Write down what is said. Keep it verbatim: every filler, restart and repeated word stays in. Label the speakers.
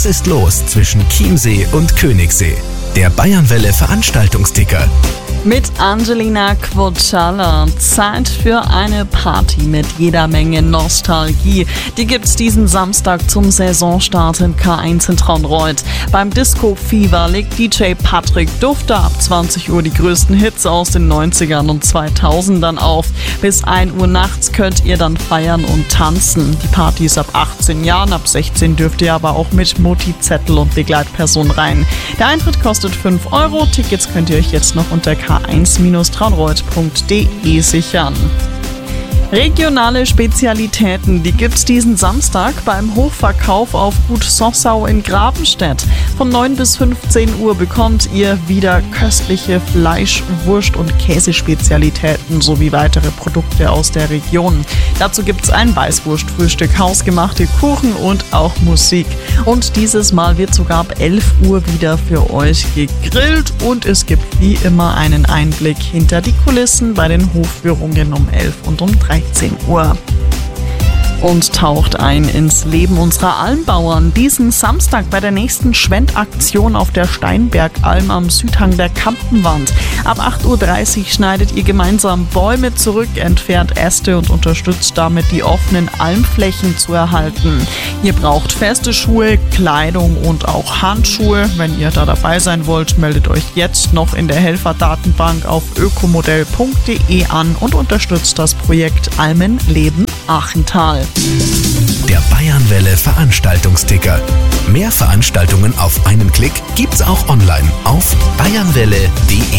Speaker 1: Was ist los zwischen Chiemsee und Königssee? Der Bayernwelle Veranstaltungsticker.
Speaker 2: Mit Angelina Kvotschala. Zeit für eine Party mit jeder Menge Nostalgie. Die gibt's diesen Samstag zum Saisonstart im K eins in Traunreut. Beim Disco Fever legt D J Patrick Dufter ab zwanzig Uhr die größten Hits aus den neunzigern und zweitausendern auf. Bis ein Uhr nachts könnt ihr dann feiern und tanzen. Die Party ist ab achtzehn Jahren, ab sechzehn dürft ihr aber auch mit Mutti, Zettel und Begleitperson rein. Der Eintritt kostet fünf Euro. Tickets könnt ihr euch jetzt noch unter k eins traunreut punkt de sichern. Regionale Spezialitäten, die gibt's diesen Samstag beim Hochverkauf auf Gut Sossau in Grabenstedt. Von neun bis fünfzehn Uhr bekommt ihr wieder köstliche Fleisch-, Wurst- und Käsespezialitäten sowie weitere Produkte aus der Region. Dazu gibt's ein Weißwurstfrühstück, hausgemachte Kuchen und auch Musik. Und dieses Mal wird sogar ab elf Uhr wieder für euch gegrillt und es gibt wie immer einen Einblick hinter die Kulissen bei den Hofführungen um elf und um dreizehn Uhr. Und taucht ein ins Leben unserer Almbauern. Diesen Samstag bei der nächsten Schwendaktion auf der Steinbergalm am Südhang der Kampenwand. Ab acht Uhr dreißig schneidet ihr gemeinsam Bäume zurück, entfernt Äste und unterstützt damit die offenen Almflächen zu erhalten. Ihr braucht feste Schuhe, Kleidung und auch Handschuhe. Wenn ihr da dabei sein wollt, meldet euch jetzt noch in der Helferdatenbank auf ökomodell punkt de an und unterstützt das Projekt Almen leben Achental.
Speaker 1: Der Bayernwelle Veranstaltungsticker. Mehr Veranstaltungen auf einen Klick gibt's auch online auf bayernwelle punkt de.